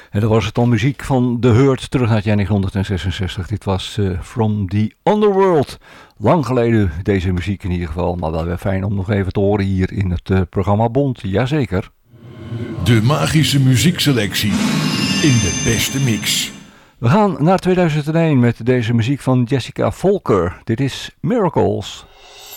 En dan was het dan muziek van The Hurt terug naar 1966. Dit was From the Underworld. Lang geleden deze muziek in ieder geval. Maar wel weer fijn om nog even te horen hier in het programma Bond. Jazeker. De magische muziekselectie in de beste mix. We gaan naar 2001 met deze muziek van Jessica Volker. Dit is Miracles.